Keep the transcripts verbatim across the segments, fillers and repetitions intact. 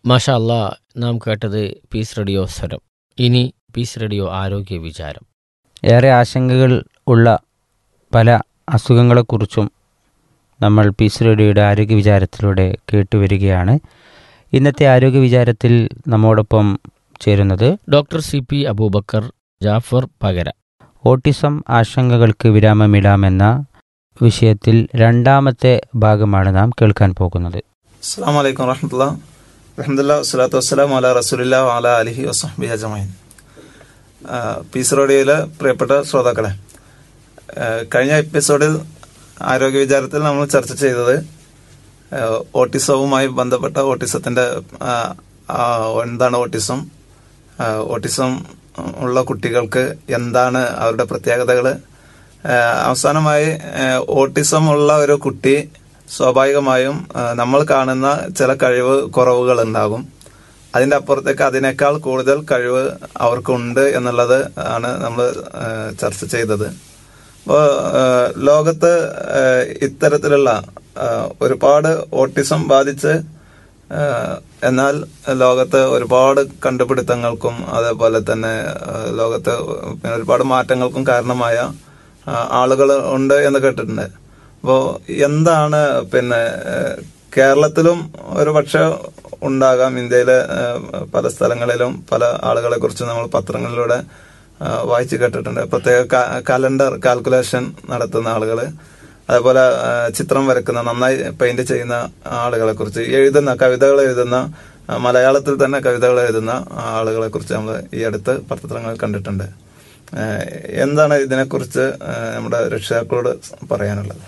മാഷാ അല്ലാ, നാം കേട്ടത് പീസ് റേഡിയോ സ്വരം. ഇനി പീസ് റേഡിയോ ആരോഗ്യ വിചാരം. ഏറെ ആശങ്കകൾ ഉള്ള പല അസുഖങ്ങളെക്കുറിച്ചും നമ്മൾ പീസ് റേഡിയോയുടെ ആരോഗ്യ വിചാരത്തിലൂടെ കേട്ടുവരികയാണ്. ഇന്നത്തെ ആരോഗ്യ വിചാരത്തിൽ നമ്മോടൊപ്പം ചേരുന്നത് doctor C P Abubakar Jafar പകര. Autism ആശങ്കകൾക്ക് വിരാമമിടാമെന്ന വിഷയത്തിൽ രണ്ടാമത്തെ ഭാഗമാണ് നാം കേൾക്കാൻ പോകുന്നത്. അസ്സലാമു അലൈക്കും വറഹ്മത്തുള്ളാഹി അൽഹംദുലില്ലാഹി വസ്സലാത്തു വസ്സലാമു അലാ റസൂലില്ലാഹി വഅലാ അലിഹി വസഹ്ബിഹി അജ്മഈൻ. പീസ് റേഡിയോയിലെ പ്രിയപ്പെട്ട ശ്രോതാക്കളെ, കഴിഞ്ഞ എപ്പിസോഡിൽ ആരോഗ്യ വിചാരത്തിൽ നമ്മൾ ചർച്ച ചെയ്തത് ഓട്ടിസവുമായി ബന്ധപ്പെട്ട ഓട്ടിസത്തിന്റെ എന്താണ് ഓട്ടിസം, ഓട്ടിസം ഉള്ള കുട്ടികൾക്ക് എന്താണ് അവരുടെ പ്രത്യേകതകൾ. അവസാനമായി ഓട്ടിസം ഉള്ള ഒരു കുട്ടി സ്വാഭാവികമായും നമ്മൾ കാണുന്ന ചില കഴിവ് കുറവുകൾ ഉണ്ടാകും. അതിന്റെ അപ്പുറത്തേക്ക് അതിനേക്കാൾ കൂടുതൽ കഴിവ് അവർക്കുണ്ട് എന്നുള്ളത് ആണ് നമ്മൾ ചർച്ച ചെയ്തത്. അപ്പോൾ ലോകത്ത് ഇത്തരത്തിലുള്ള ഒരുപാട് ഓട്ടിസം ബാധിച്ച് എന്നാൽ ലോകത്ത് ഒരുപാട് കണ്ടുപിടുത്തങ്ങൾക്കും അതേപോലെ തന്നെ ലോകത്ത് ഒരുപാട് മാറ്റങ്ങൾക്കും കാരണമായ ആളുകൾ ഉണ്ട് എന്ന് കേട്ടിട്ടുണ്ട്. അപ്പോൾ എന്താണ് പിന്നെ കേരളത്തിലും ഒരു പക്ഷെ ഉണ്ടാകാം, ഇന്ത്യയിലെ പല സ്ഥലങ്ങളിലും പല ആളുകളെ കുറിച്ച് നമ്മൾ പത്രങ്ങളിലൂടെ വായിച്ചു കേട്ടിട്ടുണ്ട്. പ്രത്യേക കലണ്ടർ കാൽക്കുലേഷൻ നടത്തുന്ന ആളുകൾ, അതേപോലെ ചിത്രം വരക്കുന്ന നന്നായി പെയിന്റ് ചെയ്യുന്ന ആളുകളെ കുറിച്ച്, എഴുതുന്ന കവിതകൾ എഴുതുന്ന മലയാളത്തിൽ തന്നെ കവിതകൾ എഴുതുന്ന ആളുകളെ കുറിച്ച് നമ്മൾ ഈ അടുത്ത് പത്രങ്ങളിൽ കണ്ടിട്ടുണ്ട്. എന്താണ് ഇതിനെക്കുറിച്ച് നമ്മുടെ രക്ഷിതാക്കളോട് പറയാനുള്ളത്?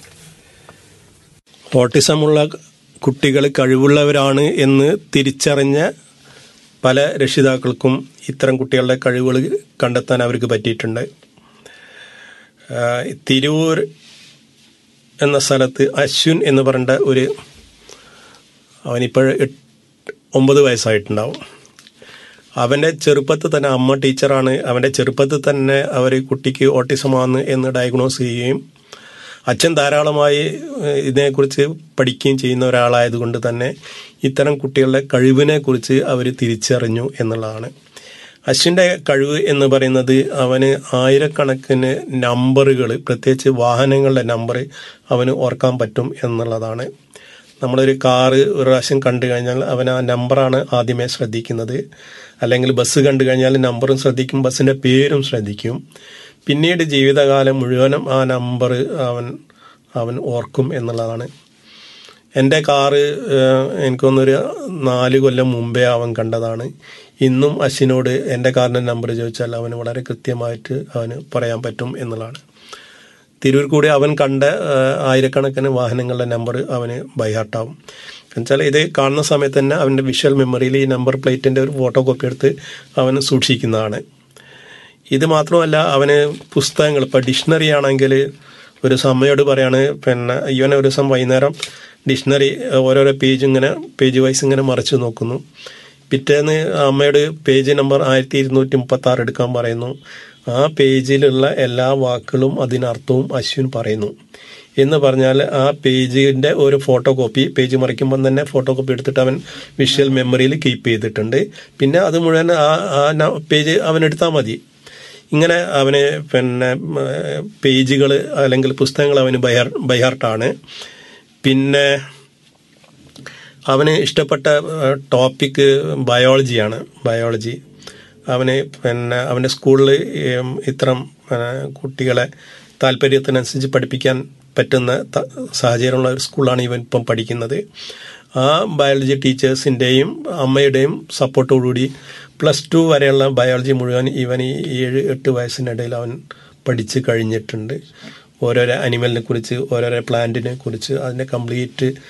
ഓട്ടിസമുള്ള കുട്ടികൾ കഴിവുള്ളവരാണ് എന്ന് തിരിച്ചറിഞ്ഞ പല രക്ഷിതാക്കൾക്കും ഇത്തരം കുട്ടികളുടെ കഴിവുകൾ കണ്ടെത്താൻ അവർക്ക് പറ്റിയിട്ടുണ്ട്. തിരൂർ എന്ന സ്ഥലത്ത് അശ്വിൻ എന്ന് പറഞ്ഞ ഒരു അവനിപ്പോൾ ഒമ്പത് വയസ്സായിട്ടുണ്ടാവും. അവൻ്റെ ചെറുപ്പത്തിൽ തന്നെ അമ്മ ടീച്ചറാണ്. അവൻ്റെ ചെറുപ്പത്തിൽ തന്നെ അവർ കുട്ടിക്ക് ഓട്ടിസമാണ് എന്ന് ഡയഗ്നോസ് ചെയ്യുകയും അച്ഛൻ ധാരാളമായി ഇതിനെക്കുറിച്ച് പഠിക്കുകയും ചെയ്യുന്ന ഒരാളായതുകൊണ്ട് തന്നെ ഇത്തരം കുട്ടികളുടെ കഴിവിനെ കുറിച്ച് അവർ തിരിച്ചറിഞ്ഞു എന്നുള്ളതാണ്. അശ്വിൻ്റെ കഴിവ് എന്ന് പറയുന്നത് അവന് ആയിരക്കണക്കിന് നമ്പറുകൾ, പ്രത്യേകിച്ച് വാഹനങ്ങളുടെ നമ്പർ അവന് ഓർക്കാൻ പറ്റും എന്നുള്ളതാണ്. നമ്മളൊരു കാറ് ഒരു പ്രാവശ്യം കണ്ടു കഴിഞ്ഞാൽ അവൻ ആ നമ്പറാണ് ആദ്യമേ ശ്രദ്ധിക്കുന്നത്. അല്ലെങ്കിൽ ബസ് കണ്ടു കഴിഞ്ഞാൽ നമ്പറും ശ്രദ്ധിക്കും, ബസ്സിൻ്റെ പേരും ശ്രദ്ധിക്കും. പിന്നീട് ജീവിതകാലം മുഴുവനും ആ നമ്പർ അവൻ അവൻ ഓർക്കും എന്നുള്ളതാണ്. എൻ്റെ കാറ് എനിക്കൊന്നൊരു നാല് കൊല്ലം മുമ്പേ അവൻ കണ്ടതാണ്. ഇന്നും അശ്വിനോട് എൻ്റെ കാറിൻ്റെ നമ്പർ ചോദിച്ചാൽ അവന് വളരെ കൃത്യമായിട്ട് അവന് പറയാൻ പറ്റും എന്നുള്ളതാണ്. തിരൂർ കൂടി അവൻ കണ്ട ആയിരക്കണക്കിന് വാഹനങ്ങളുടെ നമ്പർ അവന് ബൈഹാർട്ടാവും. എന്നുവെച്ചാൽ ഇത് കാണുന്ന സമയത്ത് തന്നെ അവൻ്റെ വിഷ്വൽ മെമ്മറിയിൽ ഈ നമ്പർ പ്ലേറ്റിൻ്റെ ഒരു ഫോട്ടോ കോപ്പി എടുത്ത് അവന് സൂക്ഷിക്കുന്നതാണ്. ഇത് മാത്രമല്ല, അവന് പുസ്തകങ്ങൾ, ഇപ്പോൾ ഡിക്ഷണറി ആണെങ്കിൽ ഒരു അമ്മയോട് പറയാണ്, പിന്നെ ഇവനെ ഒരു ദിവസം വൈകുന്നേരം ഡിക്ഷണറി ഓരോരോ പേജ് ഇങ്ങനെ പേജ് വൈസ് ഇങ്ങനെ മറിച്ച് നോക്കുന്നു. പിറ്റേന്ന് അമ്മയോട് പേജ് നമ്പർ ആയിരത്തി ഇരുന്നൂറ്റി മുപ്പത്തി ആറ് എടുക്കാൻ പറയുന്നു. ആ പേജിലുള്ള എല്ലാ വാക്കുകളും അതിനർത്ഥവും അശ്വിൻ പറയുന്നു. എന്ന് പറഞ്ഞാൽ ആ പേജിൻ്റെ ഒരു ഫോട്ടോ കോപ്പി പേജ് മറിക്കുമ്പം തന്നെ ഫോട്ടോ കോപ്പി എടുത്തിട്ട് അവൻ വിഷ്വൽ മെമ്മറിയിൽ കീപ്പ് ചെയ്തിട്ടുണ്ട്. പിന്നെ അത് മുഴുവൻ ആ ആ പേജ് അവൻ എടുത്താൽ മതി. ഇങ്ങനെ അവന് പിന്നെ പേജുകൾ അല്ലെങ്കിൽ പുസ്തകങ്ങൾ അവന് ബൈഹാർ ബൈഹാർട്ടാണ്. പിന്നെ അവന് ഇഷ്ടപ്പെട്ട ടോപ്പിക്ക് ബയോളജിയാണ്. ബയോളജി അവന് പിന്നെ അവൻ്റെ സ്കൂളിൽ ഇത്തരം കുട്ടികളെ താല്പര്യത്തിനനുസരിച്ച് പഠിപ്പിക്കാൻ പറ്റുന്ന സാഹചര്യമുള്ള ഒരു സ്കൂളാണ് ഇവൻ ഇപ്പം പഠിക്കുന്നത്. ആ ബയോളജി ടീച്ചേഴ്സിൻ്റെയും അമ്മയുടെയും സപ്പോർട്ടോടുകൂടി പ്ലസ് ടു വരെയുള്ള ബയോളജി മുഴുവൻ ഇവൻ ഈ ഏഴ് എട്ട് വയസ്സിനിടയിൽ അവൻ പഠിച്ച് കഴിഞ്ഞിട്ടുണ്ട്. ഓരോരോ അനിമലിനെ കുറിച്ച്, ഓരോരോ പ്ലാന്റിനെ കുറിച്ച് അതിൻ്റെ കംപ്ലീറ്റ്